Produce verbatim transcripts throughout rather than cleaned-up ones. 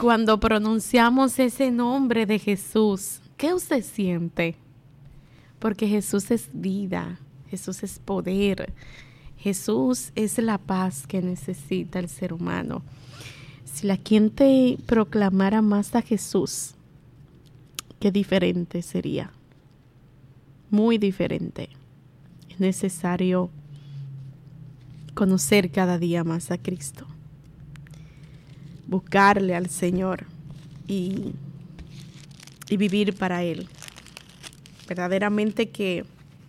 Cuando pronunciamos ese nombre de Jesús, ¿qué usted siente? Porque Jesús es vida, Jesús es poder, Jesús es la paz que necesita el ser humano. Si la gente proclamara más a Jesús, qué diferente sería. Muy diferente. Es necesario conocer cada día más a Cristo. Buscarle al Señor y, y vivir para Él. Verdaderamente que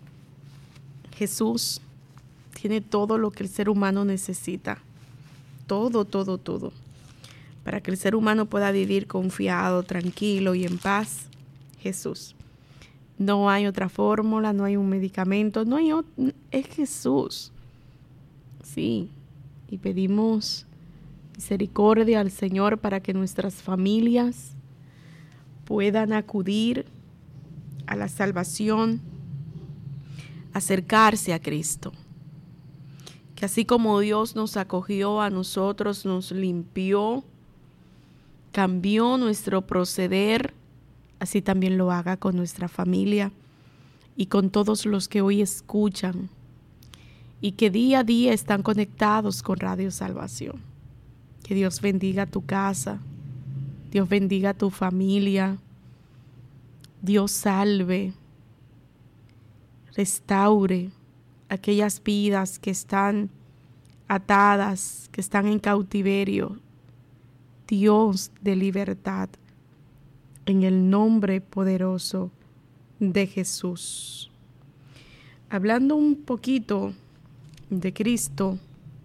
Jesús tiene todo lo que el ser humano necesita. Todo, todo, todo. Para que el ser humano pueda vivir confiado, tranquilo y en paz. Jesús. No hay otra fórmula, no hay un medicamento, no hay otro, es Jesús. Sí, y pedimos misericordia al Señor para que nuestras familias puedan acudir a la salvación, acercarse a Cristo. Que así como Dios nos acogió a nosotros, nos limpió, cambió nuestro proceder, así también lo haga con nuestra familia y con todos los que hoy escuchan y que día a día están conectados con Radio Salvación. Que Dios bendiga tu casa, Dios bendiga tu familia, Dios salve, restaure aquellas vidas que están atadas, que están en cautiverio. Dios de libertad, en el nombre poderoso de Jesús. Hablando un poquito de Cristo,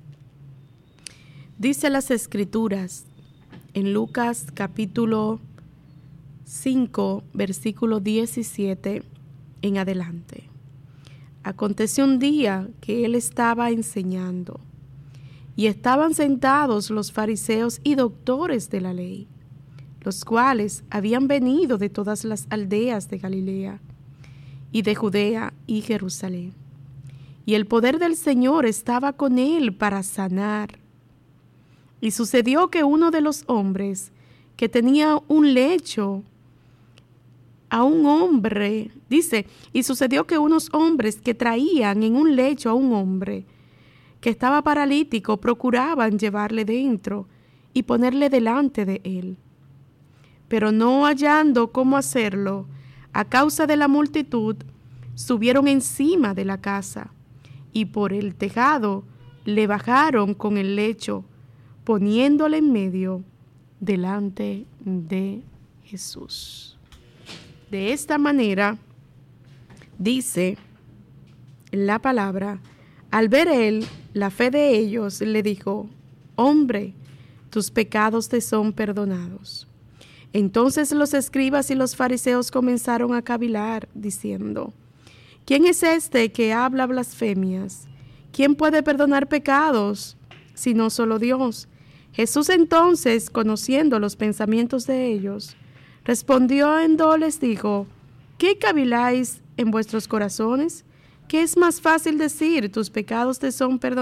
dice las Escrituras en Lucas capítulo cinco, versículo diecisiete en adelante. Aconteció un día que él estaba enseñando y estaban sentados los fariseos y doctores de la ley, los cuales habían venido de todas las aldeas de Galilea y de Judea y Jerusalén. Y el poder del Señor estaba con él para sanar. Y sucedió que uno de los hombres que tenía un lecho, a un hombre, dice, y sucedió que unos hombres que traían en un lecho a un hombre que estaba paralítico procuraban llevarle dentro y ponerle delante de él. Pero no hallando cómo hacerlo, a causa de la multitud, subieron encima de la casa y por el tejado le bajaron con el lecho, poniéndole en medio delante de Jesús. De esta manera, dice la palabra, al ver él la fe de ellos, le dijo, hombre, tus pecados te son perdonados. Entonces los escribas y los fariseos comenzaron a cavilar, diciendo, ¿quién es este que habla blasfemias? ¿Quién puede perdonar pecados, sino solo Dios? Jesús entonces, conociendo los pensamientos de ellos, respondió en do les dijo, ¿qué caviláis en vuestros corazones? ¿Qué es más fácil decir, tus pecados te son perdonados?